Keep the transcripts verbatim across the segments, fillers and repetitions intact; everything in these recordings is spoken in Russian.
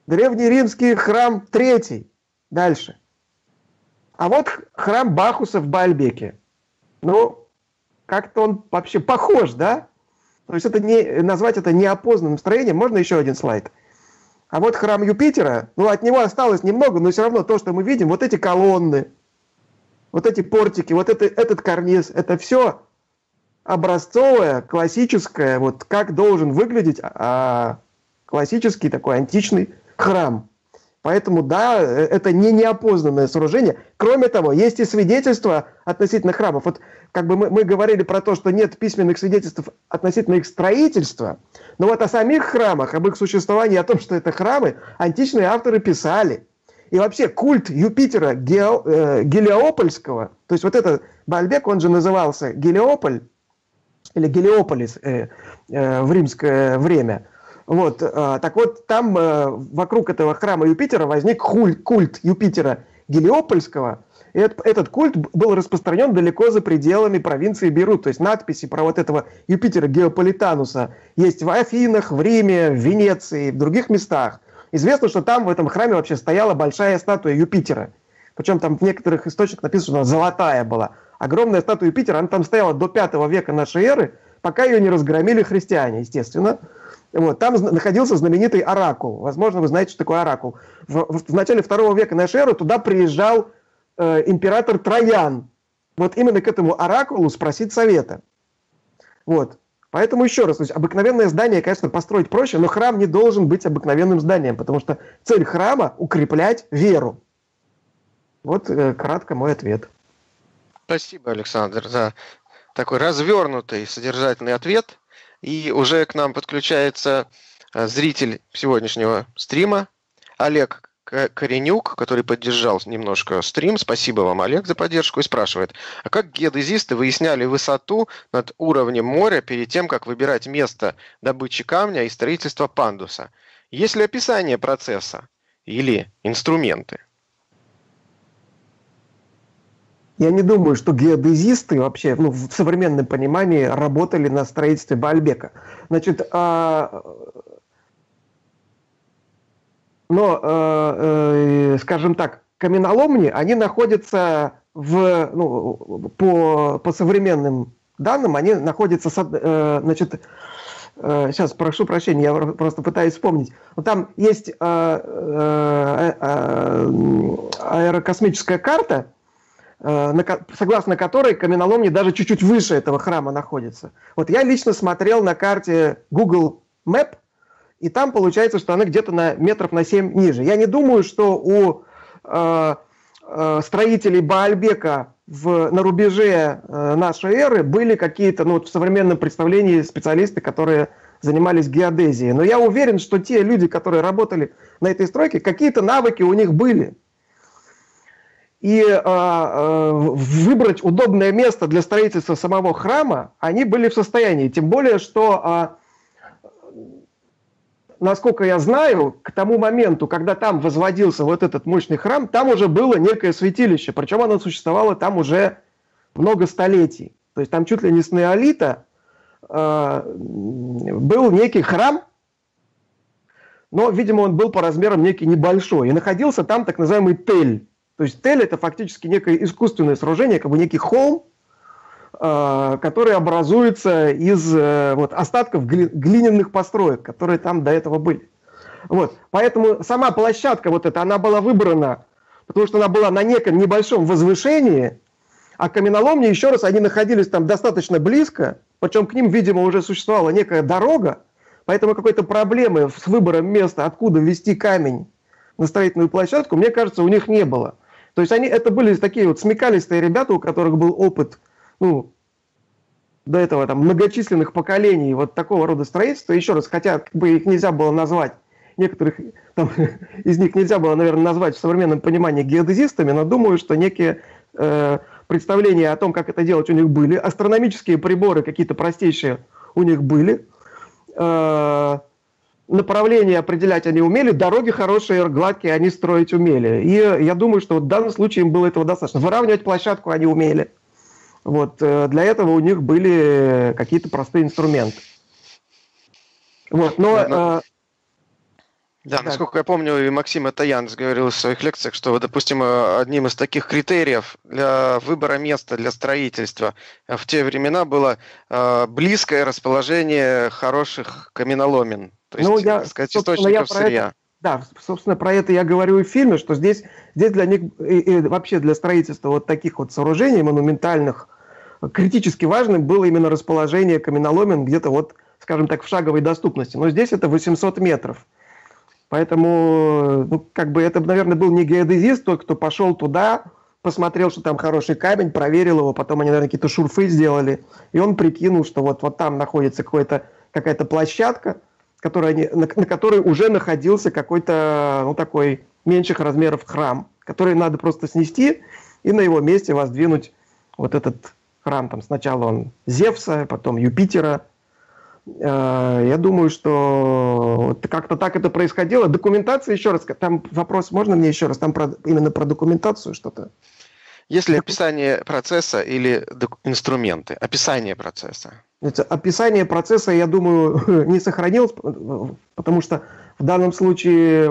древнеримский храм третий. Дальше. А вот храм Бахуса в Баальбеке. Ну, как-то он вообще похож, да? То есть это не, назвать это неопознанным строением. Можно еще один слайд? А вот храм Юпитера, ну, от него осталось немного, но все равно то, что мы видим, вот эти колонны, вот эти портики, вот это, этот карниз, это все образцовое, классическое, вот как должен выглядеть а, классический такой античный храм. Поэтому, да, это не неопознанное сооружение. Кроме того, есть и свидетельства относительно храмов. Вот как бы мы, мы говорили про то, что нет письменных свидетельств относительно их строительства, но вот о самих храмах, об их существовании, о том, что это храмы, античные авторы писали. И вообще культ Юпитера Гео, э, Гелиопольского, то есть вот этот Баальбек, он же назывался Гелиополь, или Гелиополис э, э, в римское время. Вот, э, так вот, там э, вокруг этого храма Юпитера возник культ, культ Юпитера Гелиопольского. И этот, этот культ был распространен далеко за пределами провинции Бейрут. То есть надписи про вот этого Юпитера Геополитануса есть в Афинах, в Риме, в Венеции, в других местах. Известно, что там в этом храме вообще стояла большая статуя Юпитера. Причем там в некоторых источниках написано, что она золотая была. Огромная статуя Юпитера, она там стояла до пятого века нашей эры, пока ее не разгромили христиане, естественно. Вот, там находился знаменитый оракул. Возможно, вы знаете, что такое оракул. В, в, в начале второго века нашей эры туда приезжал э, император Троян. Вот именно к этому оракулу спросить совета. Вот. Поэтому еще раз, то есть обыкновенное здание, конечно, построить проще, но храм не должен быть обыкновенным зданием, потому что цель храма – укреплять веру. Вот э, кратко мой ответ. Спасибо, Александр, за такой развернутый, содержательный ответ. И уже к нам подключается зритель сегодняшнего стрима Олег Коренюк, который поддержал немножко стрим. Спасибо вам, Олег, за поддержку. И спрашивает, а как геодезисты выясняли высоту над уровнем моря перед тем, как выбирать место добычи камня и строительства пандуса? Есть ли описание процесса или инструменты? Я не думаю, что геодезисты вообще, ну, в современном понимании работали на строительстве Баальбека. Значит, а, но, а, а, скажем так, каменоломни, они находятся в, ну, по, по современным данным, они находятся, а, значит, а, сейчас прошу прощения, я просто пытаюсь вспомнить. Но там есть а, а, а, аэрокосмическая карта, согласно которой каменоломни даже чуть-чуть выше этого храма находятся. Вот я лично смотрел на карте Google Map, и там получается, что она где-то на метров на семь ниже. Я не думаю, что у э, э, строителей Баальбека в, на рубеже э, нашей эры были какие-то, ну, вот в современном представлении специалисты, которые занимались геодезией. Но я уверен, что те люди, которые работали на этой стройке, какие-то навыки у них были. И э, э, выбрать удобное место для строительства самого храма они были в состоянии. Тем более, что, э, насколько я знаю, к тому моменту, когда там возводился вот этот мощный храм, там уже было некое святилище. Причем оно существовало там уже много столетий. То есть там чуть ли не с неолита э, был некий храм, но, видимо, он был по размерам некий небольшой. И находился там так называемый тель. То есть тель – это фактически некое искусственное сооружение, как бы некий холм, э, который образуется из э, вот, остатков гли, глиняных построек, которые там до этого были. Вот. Поэтому сама площадка вот эта, она была выбрана, потому что она была на неком небольшом возвышении, а каменоломни, еще раз, они находились там достаточно близко, причем к ним, видимо, уже существовала некая дорога, поэтому какой-то проблемы с выбором места, откуда везти камень на строительную площадку, мне кажется, у них не было. То есть они, это были такие вот смекалистые ребята, у которых был опыт, ну, до этого там многочисленных поколений вот такого рода строительства. Еще раз, хотя как бы их нельзя было назвать, некоторых там, из них нельзя было, наверное, назвать в современном понимании геодезистами, но думаю, что некие э, представления о том, как это делать, у них были. Астрономические приборы какие-то простейшие у них были. Э, Направления определять они умели, дороги хорошие, гладкие они строить умели. И я думаю, что в данном случае им было этого достаточно. Выравнивать площадку они умели. Вот. Для этого у них были какие-то простые инструменты. Вот. Но, но... Да, Да, насколько я помню, и Максим Атаянц говорил в своих лекциях, что, вот, допустим, э, одним из таких критериев для выбора места для строительства э, в те времена было э, близкое расположение хороших каменоломен, то ну, есть, э, я, так сказать, собственно, я источников про это, сырья. да, собственно, про это я говорю и в фильме, что здесь, здесь для них, и, и вообще для строительства вот таких вот сооружений монументальных, критически важным было именно расположение каменоломен где-то вот, скажем так, в шаговой доступности. Но здесь это восемьсот метров. Поэтому, ну, как бы это, наверное, был не геодезист, тот, кто пошел туда, посмотрел, что там хороший камень, проверил его, потом они, наверное, какие-то шурфы сделали, и он прикинул, что вот, вот там находится какой-то, какая-то площадка, которая они, на, на которой уже находился какой-то, ну, такой меньших размеров храм, который надо просто снести и на его месте воздвинуть вот этот храм. Там сначала он Зевса, потом Юпитера. Я думаю, что как-то так это происходило. Документация, еще раз, там вопрос, можно мне еще раз, там про, именно про документацию что-то? Есть ли описание процесса или док- инструменты? Описание процесса. Это описание процесса, я думаю, не сохранилось, потому что в данном случае,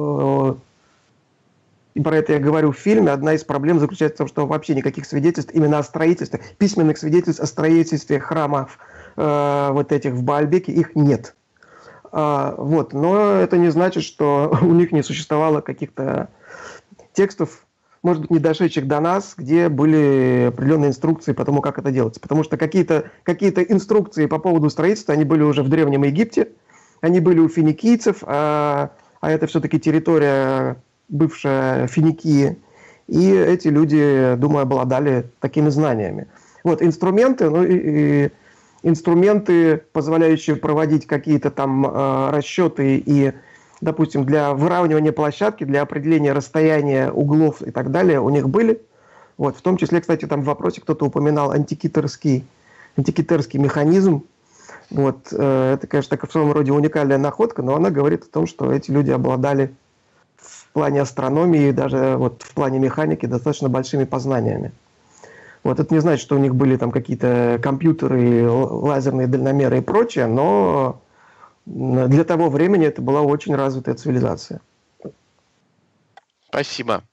и про это я говорю в фильме, одна из проблем заключается в том, что вообще никаких свидетельств именно о строительстве, письменных свидетельств о строительстве храмов э, вот этих в Баальбеке, их нет. А, вот. Но это не значит, что у них не существовало каких-то текстов, может быть, не дошедших до нас, где были определенные инструкции по тому, как это делается. Потому что какие-то, какие-то инструкции по поводу строительства, они были уже в Древнем Египте, они были у финикийцев, а, а это все-таки территория бывшая Финикии, и эти люди, думаю, обладали такими знаниями. Вот инструменты, ну и, и инструменты, позволяющие проводить какие-то там э, расчеты и, допустим, для выравнивания площадки, для определения расстояния углов и так далее, у них были. Вот, в том числе, кстати, там в вопросе кто-то упоминал антикитерский, антикитерский механизм. Вот, э, это, конечно, так, в своем роде уникальная находка, но она говорит о том, что эти люди обладали в плане астрономии, даже вот в плане механики достаточно большими познаниями. Вот, это не значит, что у них были там какие-то компьютеры, лазерные дальномеры и прочее, но для того времени это была очень развитая цивилизация. Спасибо.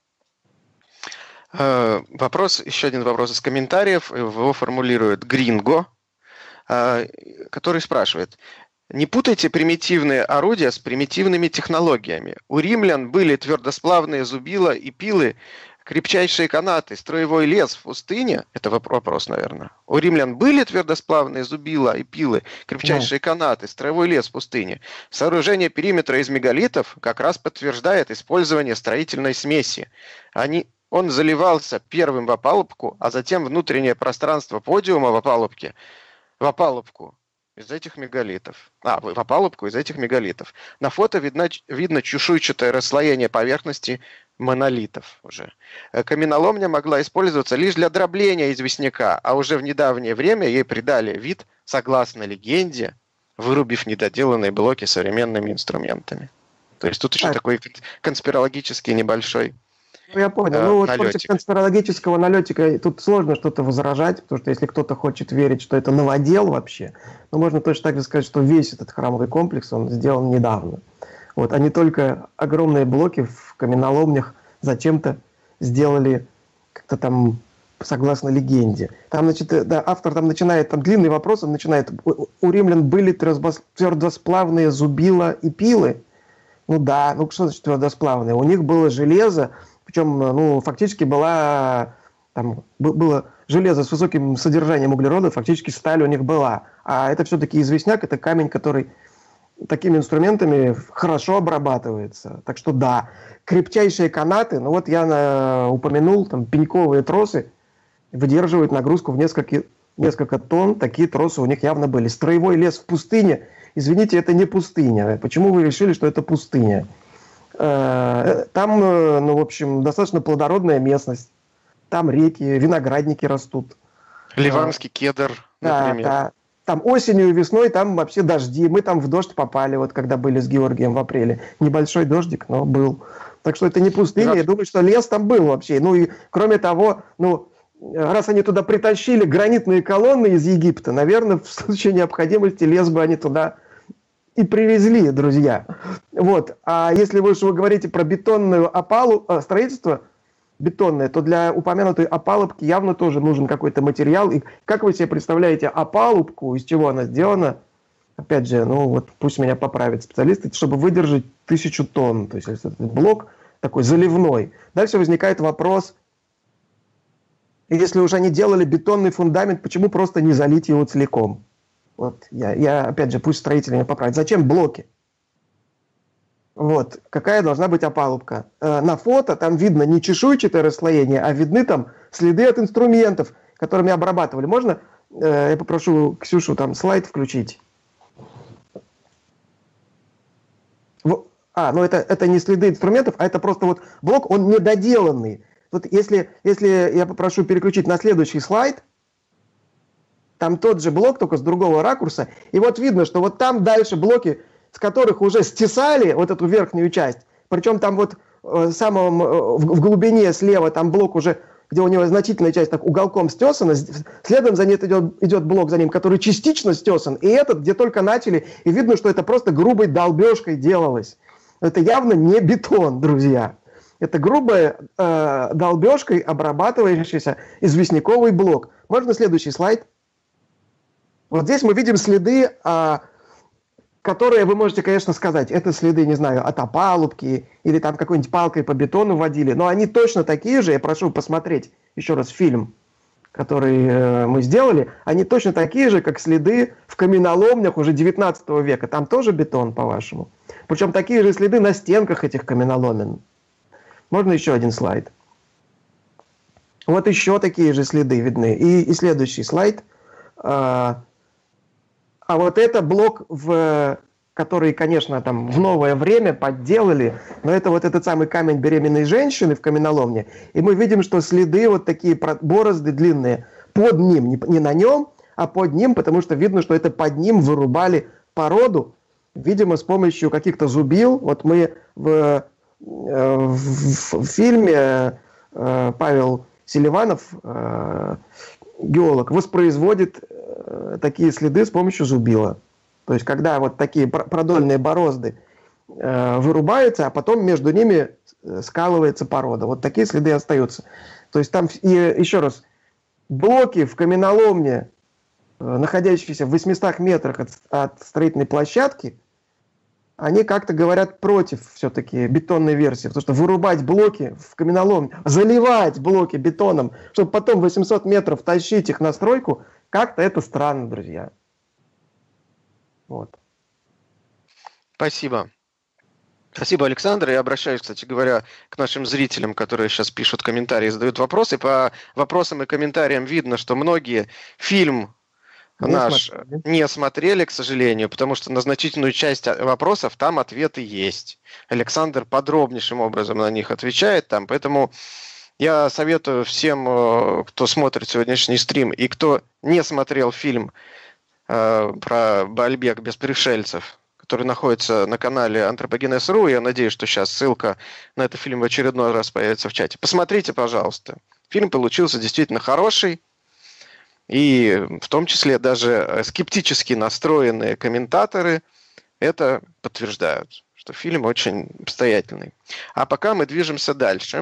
Э, Вопрос, еще один вопрос из комментариев. Его формулирует Гринго, э, который спрашивает. Не путайте примитивные орудия с примитивными технологиями. У римлян были твердосплавные зубила и пилы, крепчайшие канаты, строевой лес в пустыне. Это вопрос, наверное. У римлян были твердосплавные зубила и пилы, крепчайшие канаты, строевой лес в пустыне. Сооружение периметра из мегалитов как раз подтверждает использование строительной смеси. Они, он заливался первым в опалубку, а затем внутреннее пространство подиума в опалубке, в опалубку. Из этих мегалитов. А, в опалубку из этих мегалитов. На фото видно, видно чешуйчатое расслоение поверхности монолитов уже. Каменоломня могла использоваться лишь для дробления известняка, а уже в недавнее время ей придали вид, согласно легенде, вырубив недоделанные блоки современными инструментами. То есть тут еще Так. такой конспирологический небольшой Ну, я понял. э, Ну, вот налетик. против конспирологического налетика тут сложно что-то возражать, потому что если кто-то хочет верить, что это новодел вообще, ну, можно точно так же сказать, что весь этот храмовый комплекс, он сделан недавно. Вот, а не только огромные блоки в каменоломнях зачем-то сделали как-то там согласно легенде. Там, значит, да, автор там начинает, там длинный вопрос, он начинает, у, у римлян были твердосплавные зубила и пилы. Ну да, ну что значит твердосплавные? У них было железо, причем, ну, фактически была, там, было железо с высоким содержанием углерода, фактически сталь у них была. А это все-таки известняк, это камень, который такими инструментами хорошо обрабатывается. Так что да, крепчайшие канаты, ну вот я на, упомянул, там, пеньковые тросы выдерживают нагрузку в несколько, несколько тонн, такие тросы у них явно были. Строевой лес в пустыне, извините, это не пустыня. Почему вы решили, что это пустыня? Там, ну, в общем, достаточно плодородная местность. Там реки, виноградники растут. Ливанский кедр, например. Да, да. Там осенью и весной там вообще дожди. Мы там в дождь попали, вот когда были с Георгием в апреле. Небольшой дождик, но был. Так что это не пустыня. Я думаю, что лес там был вообще. Ну и кроме того, ну, раз они туда притащили гранитные колонны из Египта, наверное, в случае необходимости лес бы они туда и привезли, друзья. Вот. А если вы, вы говорите про бетонную опалу, э, строительство бетонное, то для упомянутой опалубки явно тоже нужен какой-то материал. И как вы себе представляете опалубку, из чего она сделана? Опять же, ну вот пусть меня поправят специалисты, чтобы выдержать тысячу тонн. То есть это блок такой заливной. Дальше возникает вопрос, если уже они делали бетонный фундамент, почему просто не залить его целиком? Вот, я, я, опять же, пусть строители меня поправят. Зачем блоки? Вот, какая должна быть опалубка? Э, на фото там видно не чешуйчатое расслоение, а видны там следы от инструментов, которыми обрабатывали. Можно, э, я попрошу Ксюшу там слайд включить? А, ну это, это не следы инструментов, а это просто вот блок, он недоделанный. Вот если, если я попрошу переключить на следующий слайд, там тот же блок, только с другого ракурса, и вот видно, что вот там дальше блоки, с которых уже стесали вот эту верхнюю часть, причем там вот э, самом, э, в, в глубине слева там блок уже, где у него значительная часть так уголком стесана, следом за ним идет, идет блок за ним, который частично стесан, и этот, где только начали, и видно, что это просто грубой долбежкой делалось. Это явно не бетон, друзья. Это грубая э, долбежкой обрабатывающийся известняковый блок. Можно следующий слайд? Вот здесь мы видим следы, э, которые вы можете, конечно, сказать, это следы, не знаю, от опалубки или там какой-нибудь палкой по бетону водили, но они точно такие же, я прошу посмотреть еще раз фильм, который э, мы сделали, они точно такие же, как следы в каменоломнях уже девятнадцатого века. Там тоже бетон, по-вашему? Причем такие же следы на стенках этих каменоломен. Можно еще один слайд? Вот еще такие же следы видны. И, и следующий слайд. А, а вот это блок, в, который, конечно, там в новое время подделали, но это вот этот самый камень беременной женщины в каменоломне. И мы видим, что следы, вот такие борозды длинные, под ним, не, не на нем, а под ним, потому что видно, что это под ним вырубали породу, видимо, с помощью каких-то зубил. Вот мы в, в, в фильме э, Павел Селиванов, э, геолог, воспроизводит э, такие следы с помощью зубила. То есть, когда вот такие продольные борозды э, вырубаются, а потом между ними скалывается порода. Вот такие следы остаются. То есть там, и еще раз, блоки в каменоломне, находящиеся в восьмистах метрах от, от строительной площадки, они как-то говорят против все-таки бетонной версии. Потому что вырубать блоки в каменоломне, заливать блоки бетоном, чтобы потом восемьсот метров тащить их на стройку, как-то это странно, друзья. Вот. Спасибо. Спасибо, Александр. Я обращаюсь, кстати говоря, к нашим зрителям, которые сейчас пишут комментарии, задают вопросы. По вопросам и комментариям видно, что многие фильм Не наш смотрели. не смотрели, к сожалению, потому что на значительную часть вопросов там ответы есть. Александр подробнейшим образом на них отвечает там, поэтому я советую всем, кто смотрит сегодняшний стрим и кто не смотрел фильм э, про Баальбек без пришельцев, который находится на канале Антропогенез точка ру, я надеюсь, что сейчас ссылка на этот фильм в очередной раз появится в чате. Посмотрите, пожалуйста. Фильм получился действительно хороший. И в том числе даже скептически настроенные комментаторы это подтверждают, что фильм очень обстоятельный. А пока мы движемся дальше.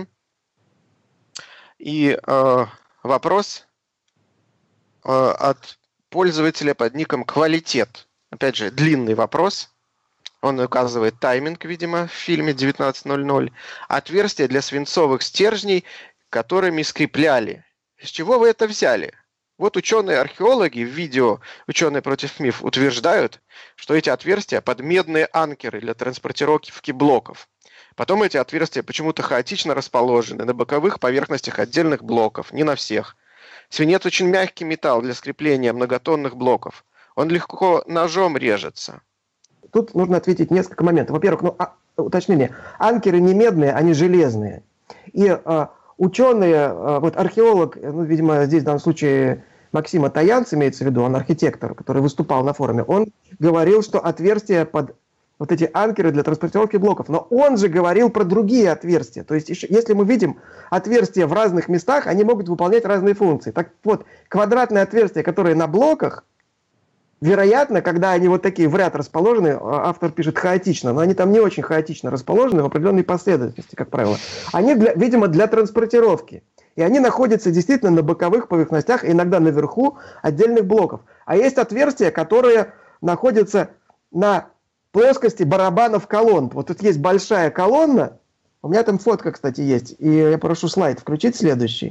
И э, вопрос э, от пользователя под ником «Квалитет». Опять же, длинный вопрос. Он указывает тайминг, видимо, в фильме девятнадцать ноль ноль. Отверстия для свинцовых стержней, которыми скрепляли. Из чего вы это взяли? Вот ученые-археологи в видео «Ученые против МИФ» утверждают, что эти отверстия под медные анкеры для транспортировки блоков. Потом эти отверстия почему-то хаотично расположены на боковых поверхностях отдельных блоков, не на всех. Свинец очень мягкий металл для скрепления многотонных блоков. Он легко ножом режется. Тут нужно ответить несколько моментов. Во-первых, ну, а, уточнение. Анкеры не медные, они железные. И а, ученые, а, вот археолог, ну, видимо, здесь в данном случае Максим Таянц имеется в виду, он архитектор, который выступал на форуме, он говорил, что отверстия под вот эти анкеры для транспортировки блоков. Но он же говорил про другие отверстия. То есть, еще, если мы видим отверстия в разных местах, они могут выполнять разные функции. Так вот, квадратные отверстия, которые на блоках, Вероятно, когда они вот такие в ряд расположены, а, автор пишет хаотично, но они там не очень хаотично расположены в определенной последовательности, как правило. Они, для, видимо, для транспортировки. И они находятся действительно на боковых поверхностях, иногда наверху отдельных блоков. А есть отверстия, которые находятся на плоскости барабанов колонн. Вот тут есть большая колонна. У меня там фотка, кстати, есть. И я прошу слайд включить следующий.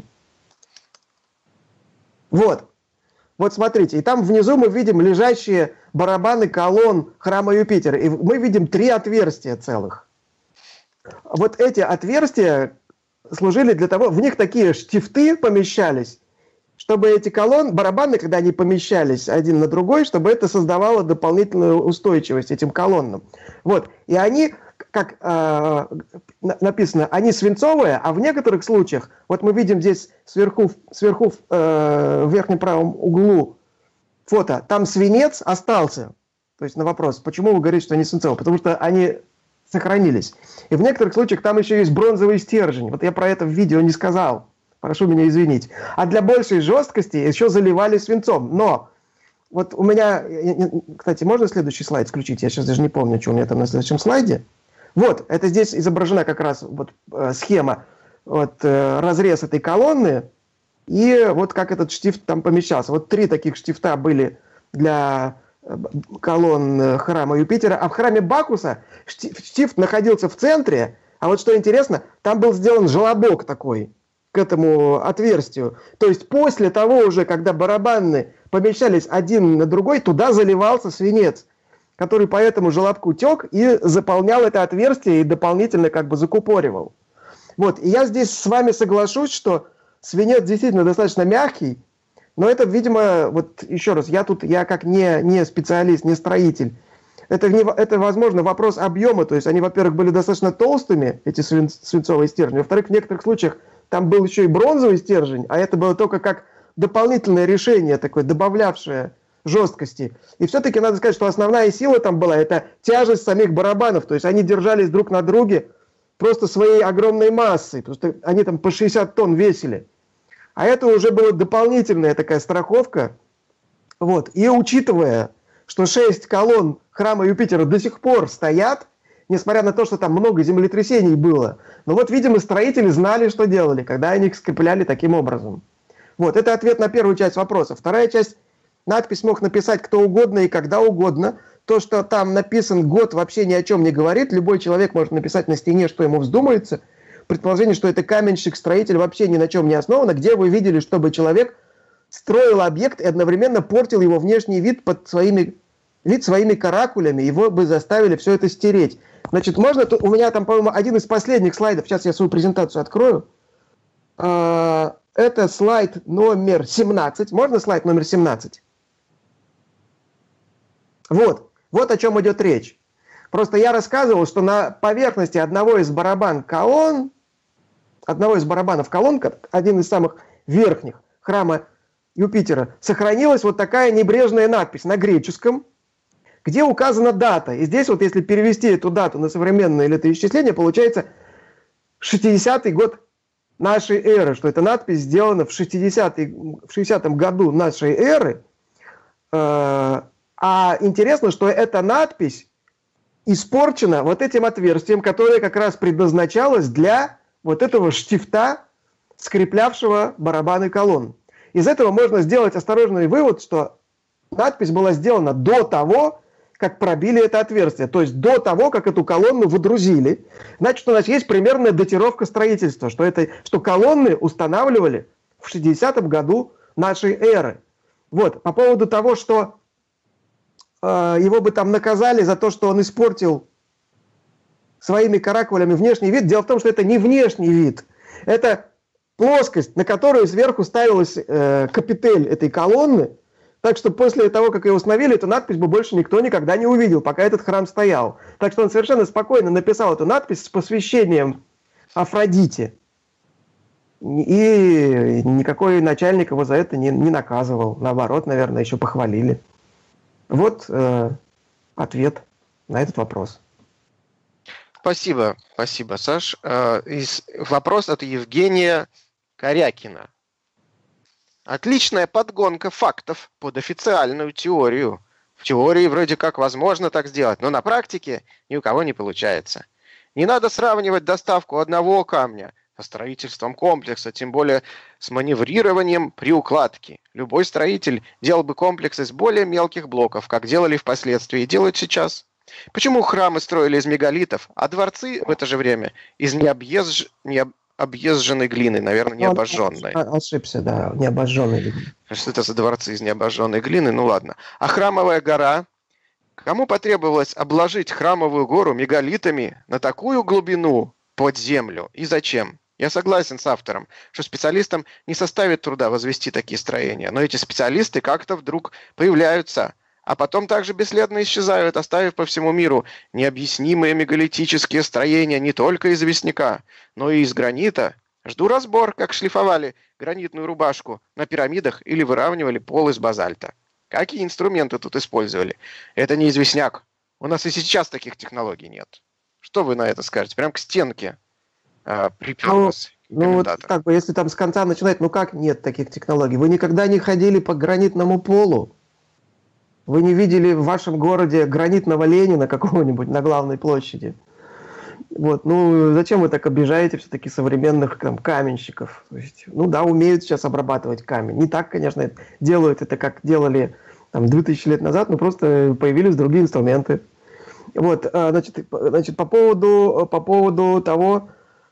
Вот. Вот смотрите, и там внизу мы видим лежащие барабаны колонн храма Юпитера. И мы видим три отверстия целых. Вот эти отверстия служили для того, в них такие штифты помещались, чтобы эти колонны, барабаны, когда они помещались один на другой, чтобы это создавало дополнительную устойчивость этим колоннам. Вот. И они, как э, написано, они свинцовые, а в некоторых случаях, вот мы видим здесь сверху, сверху э, в верхнем правом углу фото, там свинец остался. То есть на вопрос, почему вы говорите, что они свинцовые? Потому что они сохранились. И в некоторых случаях там еще есть бронзовый стержень. Вот я про это в видео не сказал. Прошу меня извинить. А для большей жесткости еще заливали свинцом. Но вот у меня... Кстати, можно следующий слайд включить? Я сейчас даже не помню, что у меня там на следующем слайде. Вот, это здесь изображена как раз вот, э, схема, вот, э, разрез этой колонны. И вот как этот штифт там помещался. Вот три таких штифта были для колонн храма Юпитера. А в храме Бакуса штифт находился в центре. А вот что интересно, там был сделан желобок такой к этому отверстию. То есть после того уже, когда барабаны помещались один на другой, туда заливался свинец, который по этому желобку тек и заполнял это отверстие и дополнительно как бы закупоривал. Вот. И я здесь с вами соглашусь, что свинец действительно достаточно мягкий, но это, видимо, вот еще раз, я тут, я как не, не специалист, не строитель, это, не, это, возможно, вопрос объема, то есть они, во-первых, были достаточно толстыми, эти свин, свинцовые стержни, во-вторых, в некоторых случаях там был еще и бронзовый стержень, а это было только как дополнительное решение, такое, добавлявшее жесткости. И все-таки надо сказать, что основная сила там была, это тяжесть самих барабанов, то есть они держались друг на друге просто своей огромной массой, просто они там по шестьдесят тонн весили. А это уже была дополнительная такая страховка. Вот. И учитывая, что шесть колонн храма Юпитера до сих пор стоят, несмотря на то, что там много землетрясений было, но вот, видимо, строители знали, что делали, когда они их скрепляли таким образом. Вот. Это ответ на первую часть вопроса. Вторая часть. Надпись мог написать кто угодно и когда угодно. То, что там написан год, вообще ни о чем не говорит. Любой человек может написать на стене, что ему вздумается. Предположение, что это каменщик, строитель, вообще ни на чем не основано. Где вы видели, чтобы человек строил объект и одновременно портил его внешний вид под своими, вид своими каракулями? Его бы заставили все это стереть. Значит, можно... У меня там, по-моему, один из последних слайдов. Сейчас я свою презентацию открою. Это слайд номер семнадцать. Можно слайд номер семнадцать? Вот. Вот о чем идет речь. Просто я рассказывал, что на поверхности одного из барабан колонн, одного из барабанов колонн, один из самых верхних храма Юпитера, сохранилась вот такая небрежная надпись на греческом, где указана дата. И здесь вот если перевести эту дату на современное летоисчисление, получается шестидесятый год нашей эры, что эта надпись сделана в шестидесятом году нашей эры. А интересно, что эта надпись испорчена вот этим отверстием, которое как раз предназначалось для вот этого штифта, скреплявшего барабаны колонн. Из этого можно сделать осторожный вывод, что надпись была сделана до того, как пробили это отверстие, то есть до того, как эту колонну выдрузили. Значит, у нас есть примерная датировка строительства, что, это, что колонны устанавливали в шестидесятом году нашей эры. Вот. По поводу того, что э, его бы там наказали за то, что он испортил своими каракулями внешний вид, дело в том, что это не внешний вид, это плоскость, на которую сверху ставилась э, капитель этой колонны. Так что после того, как ее установили, эту надпись бы больше никто никогда не увидел, пока этот храм стоял. Так что он совершенно спокойно написал эту надпись с посвящением Афродите. И никакой начальник его за это не, не наказывал. Наоборот, наверное, еще похвалили. Вот э, ответ на этот вопрос. Спасибо, спасибо, Саш. Э, из, вопрос от Евгения Корякина. Отличная подгонка фактов под официальную теорию. В теории вроде как возможно так сделать, но на практике ни у кого не получается. Не надо сравнивать доставку одного камня со строительством комплекса, тем более с маневрированием при укладке. Любой строитель делал бы комплекс из более мелких блоков, как делали впоследствии и делают сейчас. Почему храмы строили из мегалитов, а дворцы в это же время из необъезж... необъезженной глины, наверное, не Он обожженной? ошибся, да, не обожженный. Что это за дворцы из необожженной глины? Ну ладно. А храмовая гора? Кому потребовалось обложить храмовую гору мегалитами на такую глубину под землю? И зачем? Я согласен с автором, что специалистам не составит труда возвести такие строения, но эти специалисты как-то вдруг появляются, а потом также бесследно исчезают, оставив по всему миру необъяснимые мегалитические строения не только из известняка, но и из гранита. Жду разбор, как шлифовали гранитную рубашку на пирамидах или выравнивали пол из базальта. Какие инструменты тут использовали? Это не известняк. У нас и сейчас таких технологий нет. Что вы на это скажете? Прям к стенке а, припер Ну, вас ну вот комментатор. как бы, если там с конца начинать, ну как нет таких технологий? Вы никогда не ходили по гранитному полу? Вы не видели в вашем городе гранитного Ленина какого-нибудь на главной площади? Вот, ну зачем вы так обижаете все-таки современных там, каменщиков? То есть, ну да, умеют сейчас обрабатывать камень. Не так, конечно, делают это, как делали там, две тысячи лет назад, но просто появились другие инструменты. Вот, а, значит, значит по, поводу, по поводу того,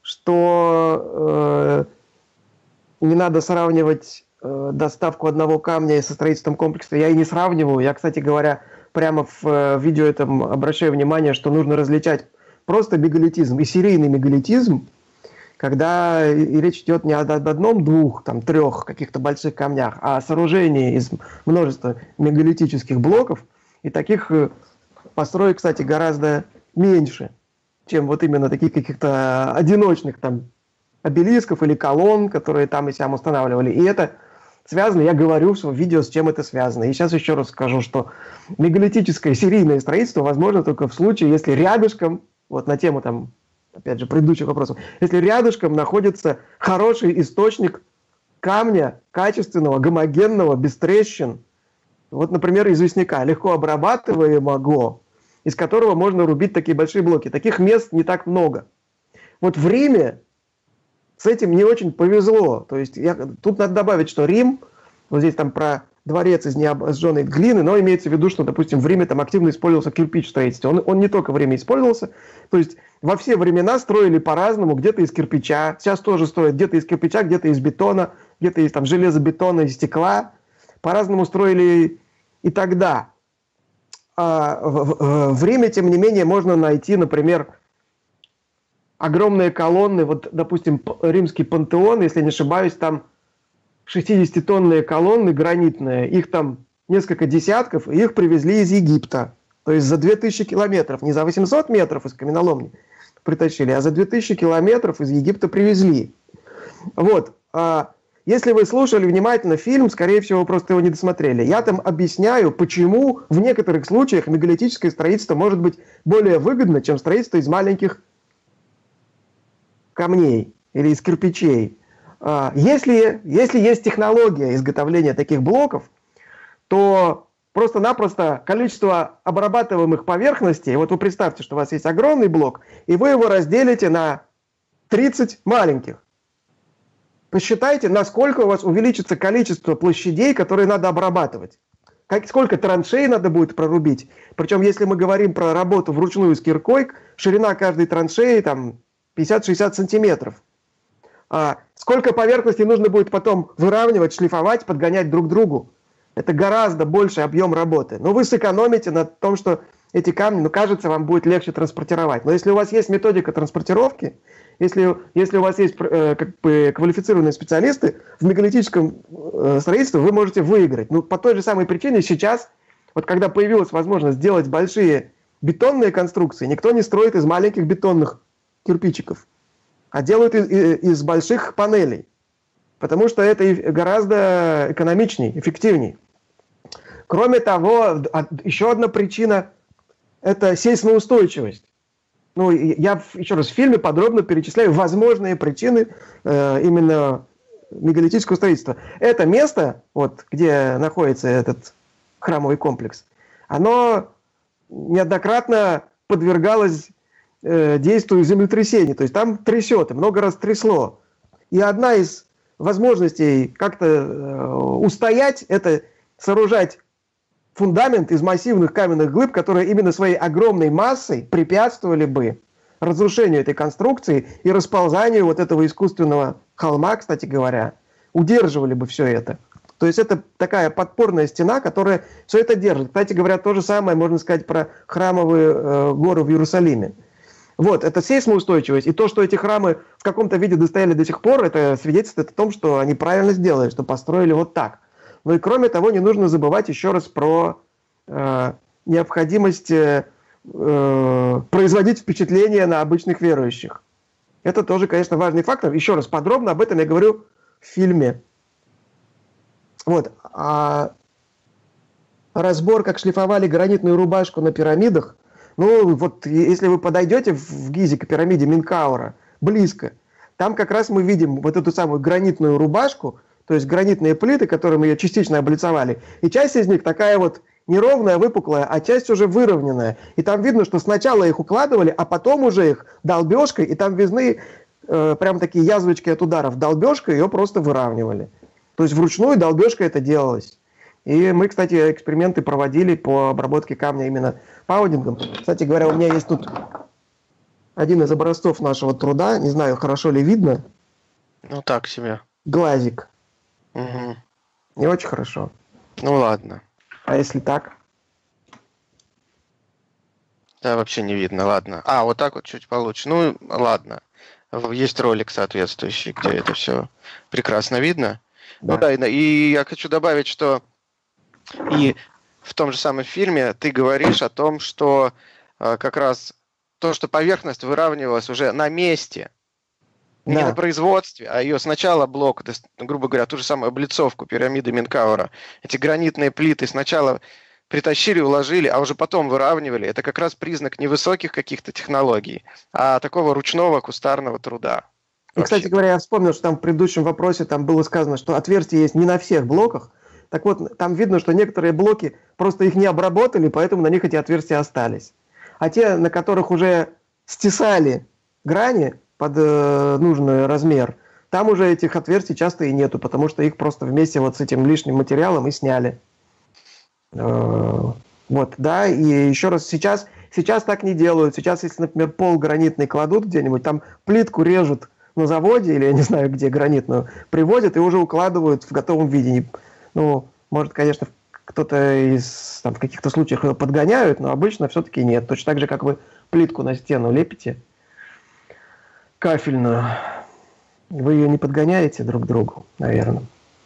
что э, не надо сравнивать э, доставку одного камня со строительством комплекса, я и не сравниваю. Я, кстати говоря, прямо в э, видео этом обращаю внимание, что нужно различать просто мегалитизм и серийный мегалитизм, когда и, и речь идет не об одном, двух, там, трех каких-то больших камнях, а о сооружении из множества мегалитических блоков, и таких э, построек, кстати, гораздо меньше, чем вот именно таких каких-то одиночных там обелисков или колонн, которые там и сям устанавливали. И это связано, я говорю в своем видео, с чем это связано. И сейчас еще раз скажу, что мегалитическое серийное строительство возможно только в случае, если рядышком, вот на тему там, опять же, предыдущих вопросов, если рядышком находится хороший источник камня, качественного, гомогенного, без трещин, вот, например, известняка, легко обрабатываемого, из которого можно рубить такие большие блоки. Таких мест не так много. Вот в Риме с этим не очень повезло. То есть я, тут надо добавить, что Рим, вот здесь там про дворец из необожженной глины, но имеется в виду, что, допустим, в Риме там активно использовался кирпич в строительстве. Он, он не только в Риме использовался. То есть во все времена строили по-разному, где-то из кирпича. Сейчас тоже строят где-то из кирпича, где-то из бетона, где-то из там, железобетона и стекла. По-разному строили и тогда. А в, в Риме, тем не менее, можно найти, например, огромные колонны, вот, допустим, римский пантеон, если не ошибаюсь, там шестидесятитонные колонны гранитные, их там несколько десятков, и их привезли из Египта. То есть за две тысячи километров, не за восемьсот метров из каменоломни притащили, а за две тысячи километров из Египта привезли. Вот. Если вы слушали внимательно фильм, скорее всего, вы просто его не досмотрели. Я там объясняю, почему в некоторых случаях мегалитическое строительство может быть более выгодно, чем строительство из маленьких камней или из кирпичей. Если, если есть технология изготовления таких блоков, то просто-напросто количество обрабатываемых поверхностей, вот вы представьте, что у вас есть огромный блок, и вы его разделите на тридцать маленьких. Посчитайте, насколько у вас увеличится количество площадей, которые надо обрабатывать. Как, сколько траншей надо будет прорубить. Причем, если мы говорим про работу вручную с киркой, ширина каждой траншеи там пятьдесят-шестьдесят сантиметров. А сколько поверхностей нужно будет потом выравнивать, шлифовать, подгонять друг к другу. Это гораздо больший объем работы. Но вы сэкономите на том, что эти камни, ну, кажется, вам будет легче транспортировать. Но если у вас есть методика транспортировки, если, если у вас есть э, как бы квалифицированные специалисты, в мегалитическом э, строительстве вы можете выиграть. Ну, по той же самой причине сейчас, вот когда появилась возможность сделать большие бетонные конструкции, никто не строит из маленьких бетонных кирпичиков, а делают из, из больших панелей. Потому что это гораздо экономичнее, эффективнее. Кроме того, еще одна причина – это сейсмоустойчивость. Ну, я еще раз в фильме подробно перечисляю возможные причины э, именно мегалитического строительства. Это место, вот, где находится этот храмовый комплекс, оно неоднократно подвергалось э, действию землетрясений. То есть там трясет, и много раз трясло. И одна из возможностей как-то э, устоять – это сооружать фундамент из массивных каменных глыб, которые именно своей огромной массой препятствовали бы разрушению этой конструкции и расползанию вот этого искусственного холма, кстати говоря, удерживали бы все это. То есть это такая подпорная стена, которая все это держит. Кстати говоря, то же самое можно сказать про храмовые э, горы в Иерусалиме. Вот, это сейсмоустойчивость. И то, что эти храмы в каком-то виде достояли до сих пор, это свидетельствует о том, что они правильно сделали, что построили вот так. Ну и кроме того, не нужно забывать еще раз про э, необходимость э, э, производить впечатление на обычных верующих. Это тоже, конечно, важный фактор. Еще раз, подробно об этом я говорю в фильме. Вот. А разбор, как шлифовали гранитную рубашку на пирамидах, ну вот если вы подойдете в Гизе к пирамиде Менкаура, близко, там как раз мы видим вот эту самую гранитную рубашку, то есть гранитные плиты, которыми ее частично облицовали. И часть из них такая вот неровная, выпуклая, а часть уже выровненная. И там видно, что сначала их укладывали, а потом уже их долбежкой, и там видны э, прям такие язвочки от ударов. Долбежкой ее просто выравнивали. То есть вручную долбежкой это делалось. И мы, кстати, эксперименты проводили по обработке камня именно паудингом. Кстати говоря, у меня есть тут один из образцов нашего труда. Не знаю, хорошо ли видно. Ну так себе. Глазик. Угу. Не очень хорошо. Ну ладно. А если так? Да, вообще не видно, ладно. А, вот так вот чуть получше. Ну, ладно. Есть ролик соответствующий, где это все прекрасно видно. Да. Ну да, и, и я хочу добавить, что и в том же самом фильме ты говоришь о том, что э, как раз то, что поверхность выравнивалась уже на месте, не Да. на производстве, а ее сначала блок, то есть, грубо говоря, ту же самую облицовку пирамиды Менкаура, эти гранитные плиты сначала притащили, уложили, а уже потом выравнивали. Это как раз признак не высоких каких-то технологий, а такого ручного кустарного труда. И, кстати говоря, я вспомнил, что там в предыдущем вопросе там было сказано, что отверстия есть не на всех блоках. Так вот, там видно, что некоторые блоки просто их не обработали, поэтому на них эти отверстия остались. А те, на которых уже стесали грани под э, нужный размер, там уже этих отверстий часто и нету, потому что их просто вместе вот с этим лишним материалом и сняли. Э, вот, да, и еще раз, сейчас, сейчас так не делают. Сейчас, если, например, пол гранитный кладут где-нибудь, там плитку режут на заводе, или я не знаю где, гранитную, привозят и уже укладывают в готовом виде. Ну, может, конечно, кто-то из, там, в каких-то случаях ее подгоняют, но обычно все-таки нет. Точно так же, как вы плитку на стену лепите, кафельную, вы ее не подгоняете друг к другу, наверное.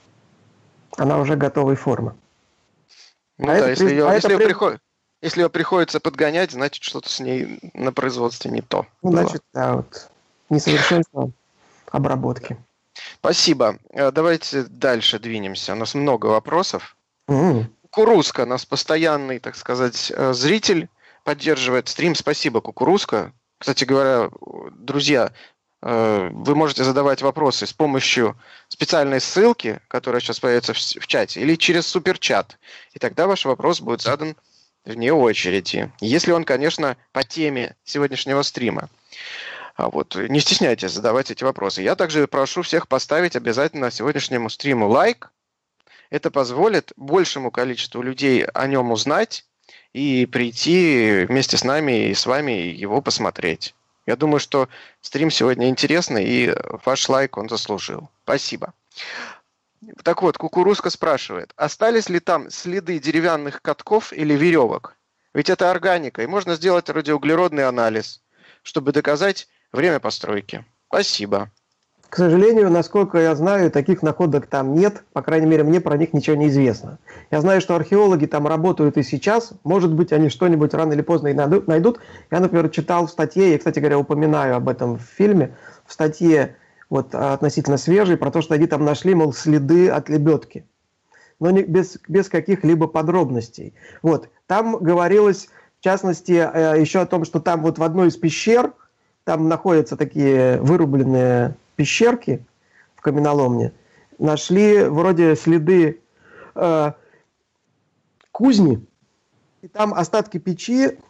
Она уже готовой формы. Ну а да, если, при... ее, а если, ее при... приход... если ее приходится подгонять, значит, что-то с ней на производстве не то. Ну, было. значит, да, вот несовершенство обработки. Спасибо. Давайте дальше двинемся. У нас много вопросов. Mm-hmm. Кукурузка, наш постоянный, так сказать, зритель, поддерживает стрим. Спасибо, Кукурузка. Кстати говоря, друзья, вы можете задавать вопросы с помощью специальной ссылки, которая сейчас появится в чате, или через суперчат. И тогда ваш вопрос будет задан вне очереди. Если он, конечно, по теме сегодняшнего стрима. А вот, не стесняйтесь задавать эти вопросы. Я также прошу всех поставить обязательно сегодняшнему стриму лайк. Это позволит большему количеству людей о нем узнать и прийти вместе с нами и с вами его посмотреть. Я думаю, что стрим сегодня интересный, и ваш лайк он заслужил. Спасибо. Так вот, Кукурузка спрашивает, остались ли там следы деревянных катков или веревок? Ведь это органика, и можно сделать радиоуглеродный анализ, чтобы доказать время постройки. Спасибо. К сожалению, насколько я знаю, таких находок там нет. По крайней мере, мне про них ничего не известно. Я знаю, что археологи там работают и сейчас. Может быть, они что-нибудь рано или поздно и найдут. Я, например, читал в статье, я, кстати говоря, упоминаю об этом в фильме, в статье вот, относительно свежей, про то, что они там нашли, мол, следы от лебедки. Но не, без, без каких-либо подробностей. Вот. Там говорилось, в частности, еще о том, что там вот в одной из пещер, там находятся такие вырубленные пещерки в каменоломне, нашли вроде следы э, кузни, и там остатки печи,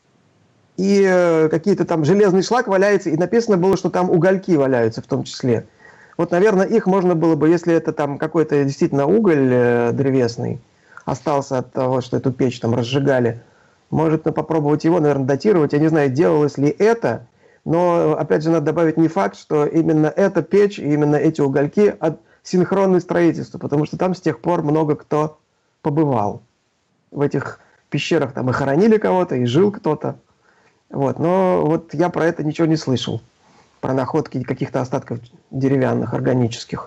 и э, какие-то там железный шлак валяется, и написано было, что там угольки валяются в том числе. Вот, наверное, их можно было бы, если это там какой-то действительно уголь э, древесный остался от того, что эту печь там разжигали, может ну, попробовать его, наверное, датировать. Я не знаю, делалось ли это, но, опять же, надо добавить не факт, что именно эта печь и именно эти угольки от синхронное строительство, потому что там с тех пор много кто побывал. В этих пещерах там и хоронили кого-то, и жил кто-то. Вот. Но вот я про это ничего не слышал. Про находки каких-то остатков деревянных, органических.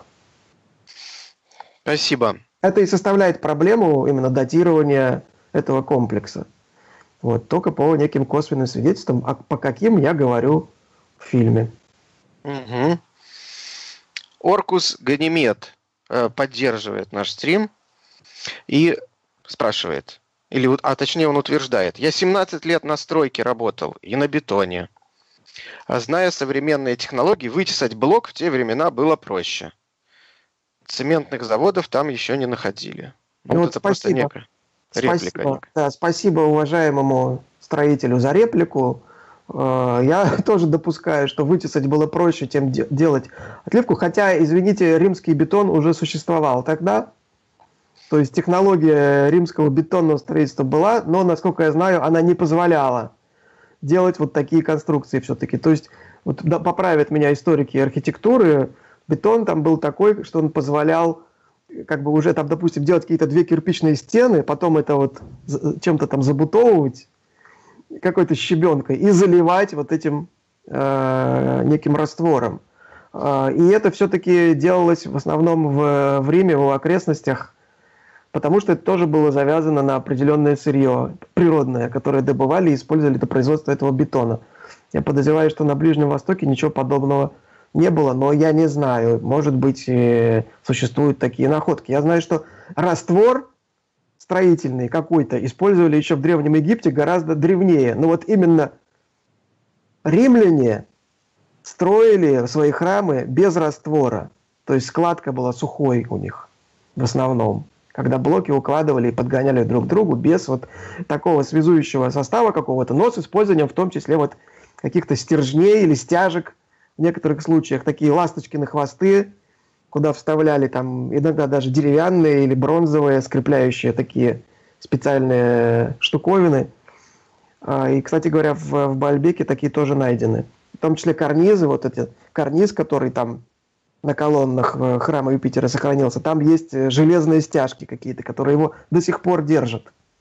Спасибо. Это и составляет проблему именно датирования этого комплекса. Вот. Только по неким косвенным свидетельствам, а по каким я говорю в фильме. Угу. Оркус Ганимед э, поддерживает наш стрим и спрашивает, или, а точнее он утверждает, я семнадцать лет на стройке работал и на бетоне. А зная современные технологии, вытесать блок в те времена было проще. Цементных заводов там еще не находили. Ну, вот вот это спасибо. просто некая реплика. Спасибо, да, спасибо уважаемому строителю за реплику. Я тоже допускаю, что вытесать было проще, чем де- делать отливку. Хотя, извините, римский бетон уже существовал тогда. То есть технология римского бетонного строительства была, но, насколько я знаю, она не позволяла делать вот такие конструкции все-таки. То есть, вот, да, поправят меня историки архитектуры, бетон там был такой, что он позволял как бы уже там, допустим, делать какие-то две кирпичные стены, потом это вот чем-то там забутовывать, какой-то щебенкой, и заливать вот этим э, неким раствором. Э, и это все-таки делалось в основном в, в Риме, в окрестностях, потому что это тоже было завязано на определенное сырье природное, которое добывали и использовали для производства этого бетона. Я подозреваю, что на Ближнем Востоке ничего подобного не было, но я не знаю, может быть, существуют такие находки. Я знаю, что раствор строительный какой-то использовали еще в Древнем Египте гораздо древнее. Но вот именно римляне строили свои храмы без раствора. То есть складка была сухой у них в основном. Когда блоки укладывали и подгоняли друг к другу без вот такого связующего состава какого-то, но с использованием в том числе вот каких-то стержней или стяжек. В некоторых случаях такие ласточкины хвосты, куда вставляли там иногда даже деревянные или бронзовые, скрепляющие такие специальные штуковины. И, кстати говоря, в, в Баальбеке такие тоже найдены. В том числе карнизы, вот этот карниз, который там на колоннах храма Юпитера сохранился, там есть железные стяжки какие-то, которые его до сих пор держат.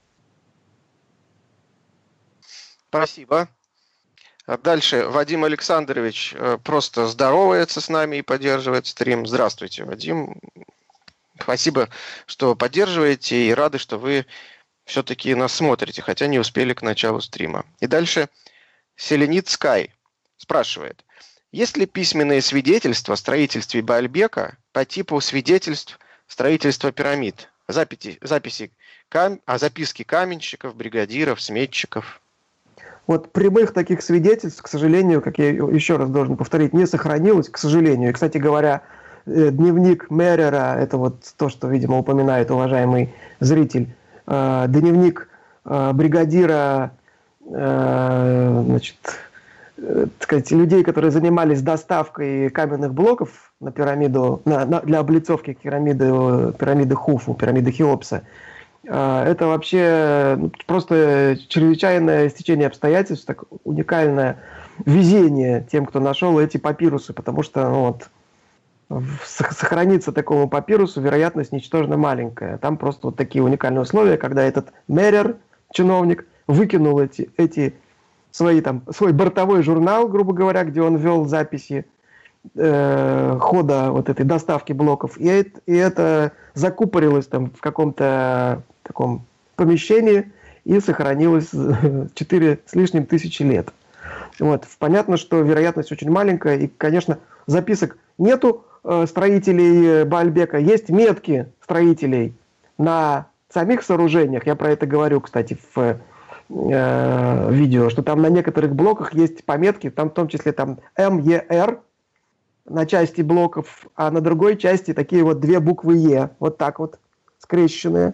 Спасибо. Дальше Вадим Александрович просто здоровается с нами и поддерживает стрим. Здравствуйте, Вадим. Спасибо, что поддерживаете, и рады, что вы все-таки нас смотрите, хотя не успели к началу стрима. И дальше Селенит Скай спрашивает. Есть ли письменные свидетельства о строительстве Баальбека по типу свидетельств строительства пирамид? Записи, записи кам, а записки каменщиков, бригадиров, сметчиков? Вот прямых таких свидетельств, к сожалению, как я еще раз должен повторить, не сохранилось, к сожалению. И, кстати говоря, дневник Меррера, это вот то, что, видимо, упоминает уважаемый зритель, дневник бригадира, значит, так сказать, людей, которые занимались доставкой каменных блоков на пирамиду, на, на, для облицовки пирамиды, пирамиды Хуфу, пирамиды Хеопса. Это вообще просто чрезвычайное стечение обстоятельств, так уникальное везение тем, кто нашел эти папирусы, потому что ну, вот, сохраниться такому папирусу вероятность ничтожно маленькая. Там просто вот такие уникальные условия, когда этот Меррер, чиновник, выкинул эти, эти свои, там, свой бортовой журнал, грубо говоря, где он вел записи э, хода вот этой доставки блоков, и, это, и это закупорилось там в каком-то таком помещении и сохранилось четыре с лишним тысячи лет. Вот. Понятно, что вероятность очень маленькая, и, конечно, записок нету э, строителей Баальбека, есть метки строителей на самих сооружениях, я про это говорю, кстати, в э, видео, что там на некоторых блоках есть пометки, там в том числе там эм е эр на части блоков, а на другой части такие вот две буквы Е, вот так вот, скрещенные.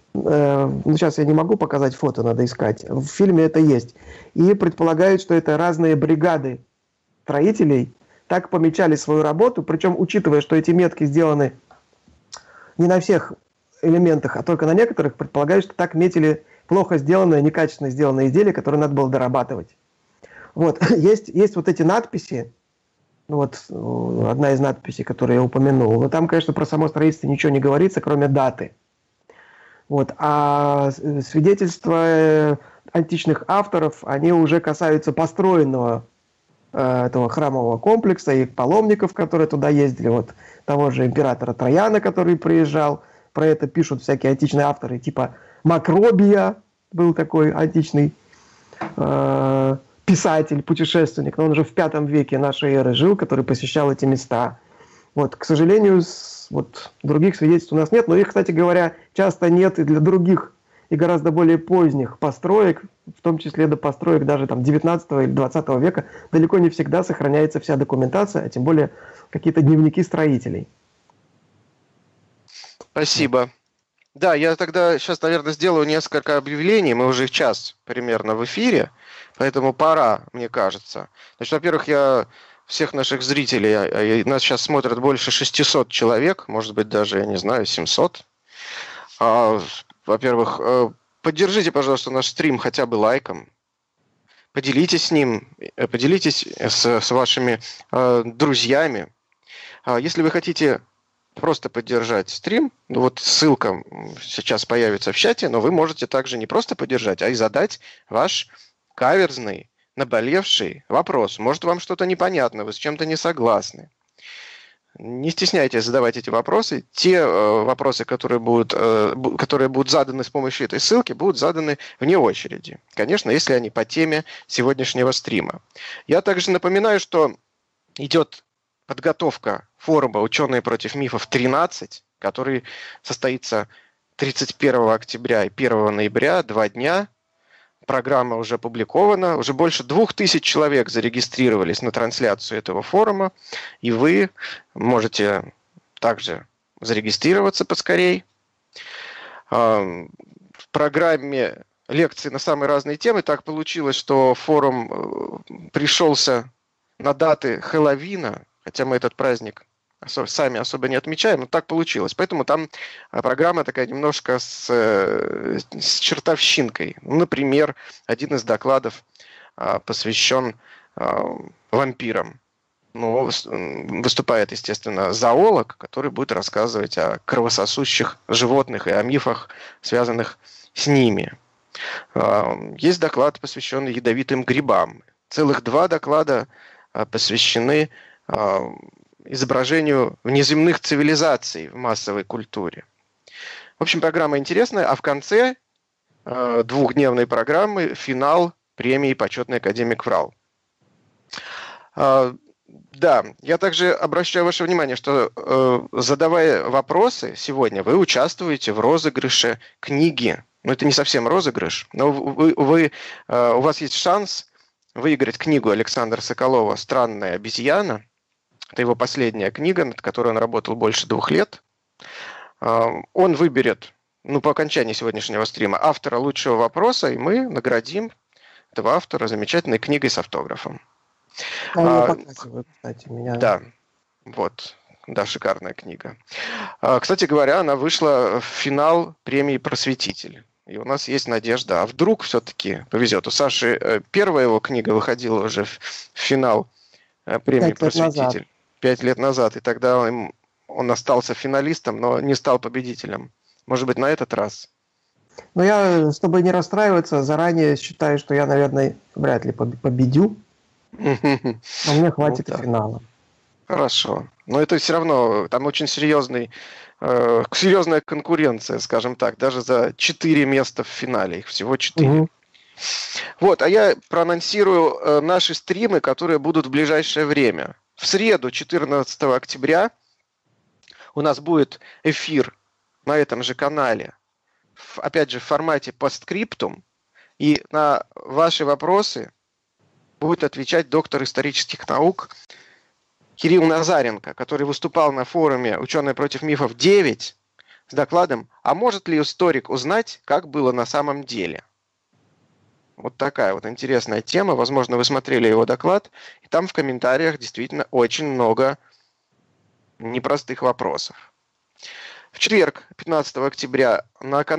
Э, ну, сейчас я не могу показать фото, надо искать. В фильме это есть. И предполагают, что это разные бригады строителей так помечали свою работу, причем учитывая, что эти метки сделаны не на всех элементах, а только на некоторых, предполагают, что так метили плохо сделанное, некачественно сделанное изделие, которое надо было дорабатывать. Вот. Есть, есть вот эти надписи, вот одна из надписей, которую я упомянул, но там, конечно, про само строительство ничего не говорится, кроме даты. Вот. А свидетельства античных авторов, они уже касаются построенного э, этого храмового комплекса и паломников, которые туда ездили. Вот того же императора Трояна, который приезжал. Про это пишут всякие античные авторы, типа Макробия, был такой античный э, писатель, путешественник. Но он уже в пятом веке нашей эры жил, который посещал эти места. Вот, к сожалению, с, вот, других свидетельств у нас нет, но их, кстати говоря, часто нет и для других, и гораздо более поздних построек, в том числе до построек даже там девятнадцатого или двадцатого века, далеко не всегда сохраняется вся документация, а тем более какие-то дневники строителей. Спасибо. Да, я тогда сейчас, наверное, сделаю несколько объявлений. Мы уже в час примерно в эфире, поэтому пора, мне кажется. Значит, во-первых, я всех наших зрителей, нас сейчас смотрят больше шестисот человек, может быть, даже, я не знаю, семьсот. Во-первых, поддержите, пожалуйста, наш стрим хотя бы лайком. Поделитесь с ним, поделитесь с, с вашими э, друзьями. Если вы хотите просто поддержать стрим, ну вот ссылка сейчас появится в чате, но вы можете также не просто поддержать, а и задать ваш каверзный, наболевший вопрос. Может, вам что-то непонятно, вы с чем-то не согласны. Не стесняйтесь задавать эти вопросы. Те э, вопросы, которые будут, э, которые будут заданы с помощью этой ссылки, будут заданы вне очереди. Конечно, если они по теме сегодняшнего стрима. Я также напоминаю, что идет подготовка форума «Ученые против мифов тринадцать», который состоится тридцать первого октября и первого ноября, два дня. Программа уже опубликована. Уже больше двух тысяч человек зарегистрировались на трансляцию этого форума. И вы можете также зарегистрироваться поскорей. В программе лекции на самые разные темы. Так получилось, что форум пришелся на даты Хэллоуина, хотя мы этот праздник сами особо не отмечаем, но так получилось. Поэтому там программа такая немножко с, с чертовщинкой. Например, один из докладов посвящен вампирам. Ну, выступает, естественно, зоолог, который будет рассказывать о кровососущих животных и о мифах, связанных с ними. Есть доклад, посвященный ядовитым грибам. Целых два доклада посвящены изображению внеземных цивилизаций в массовой культуре. В общем, программа интересная, а в конце э, двухдневной программы финал премии «Почетный академик ВРАЛ». Э, да, я также обращаю ваше внимание, что э, задавая вопросы сегодня, вы участвуете в розыгрыше книги. Ну, это не совсем розыгрыш, но вы, вы, э, у вас есть шанс выиграть книгу Александра Соколова «Странная обезьяна». Это его последняя книга, над которой он работал больше двух лет. Он выберет, ну, по окончании сегодняшнего стрима, автора лучшего вопроса, и мы наградим этого автора замечательной книгой с автографом. А, показывают, кстати, меня. Да, вот, да, шикарная книга. Кстати говоря, она вышла в финал премии «Просветитель». И у нас есть надежда, а вдруг все-таки повезет. У Саши первая его книга выходила уже в финал премии «Просветитель». Пять лет назад, и тогда он, он остался финалистом, но не стал победителем. Может быть, на этот раз? Ну, я, чтобы не расстраиваться, заранее считаю, что я, наверное, вряд ли победю. Но мне хватит ну, да. финала. Хорошо. Но это все равно, там очень серьезный, э, серьезная конкуренция, скажем так, даже за четыре места в финале. Их всего четыре. Угу. Вот, а я проанонсирую э, наши стримы, которые будут в ближайшее время. В среду, четырнадцатого октября, у нас будет эфир на этом же канале, в, опять же, в формате постскриптум, и на ваши вопросы будет отвечать доктор исторических наук Кирилл Назаренко, который выступал на форуме «Ученые против мифов девять», с докладом «А может ли историк узнать, как было на самом деле?» Вот такая вот интересная тема. Возможно, вы смотрели его доклад, и там в комментариях действительно очень много непростых вопросов. В четверг, пятнадцатого октября, на канале